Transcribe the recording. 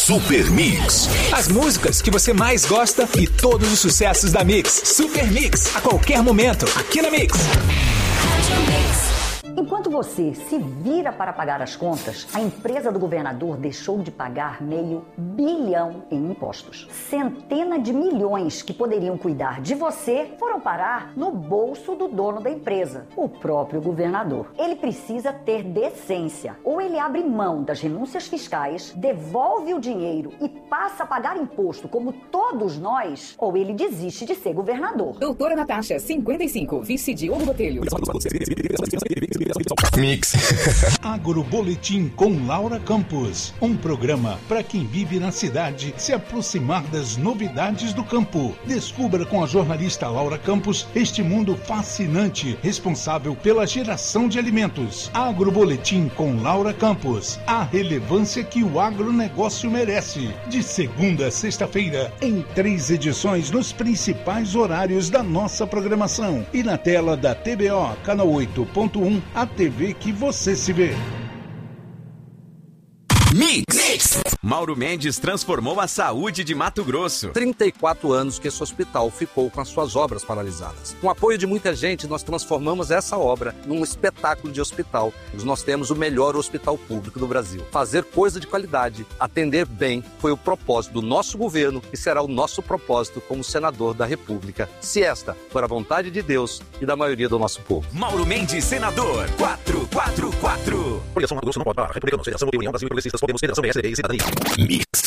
Super Mix. As músicas que você mais gosta e todos os sucessos da Mix. Super Mix, a qualquer momento, aqui na Mix. Enquanto você se vira para pagar as contas, a empresa do governador deixou de pagar R$500 bilhão em impostos. Centenas de milhões que poderiam cuidar de você foram parar no bolso do dono da empresa, o próprio governador. Ele precisa ter decência. Ou ele abre mão das renúncias fiscais, devolve o dinheiro e passa a pagar imposto como todos nós, ou ele desiste de ser governador. Doutora Natasha, 55, vice de Hugo Botelho. Mix. Agroboletim com Laura Campos. Um programa para quem vive na cidade se aproximar das novidades do campo. Descubra com a jornalista Laura Campos este mundo fascinante, responsável pela geração de alimentos. Agroboletim com Laura Campos. A relevância que o agronegócio merece. De segunda a sexta-feira, em 3 edições nos principais horários da nossa programação. E na tela da TBO, canal 8.1, a TV que você se vê. Mix. Mauro Mendes transformou a saúde de Mato Grosso. 34 anos que esse hospital ficou com as suas obras paralisadas. Com o apoio de muita gente, nós transformamos essa obra num espetáculo de hospital. Nós temos o melhor hospital público do Brasil. Fazer coisa de qualidade, atender bem, foi o propósito do nosso governo e será o nosso propósito como senador da República, se esta for a vontade de Deus e da maioria do nosso povo. Mauro Mendes, senador, 444. Coligação Mato Grosso não pode parar. República, Associação, União Brasil e Progressistas, Podemos, Federação, PSDB e Cidadania. Mix.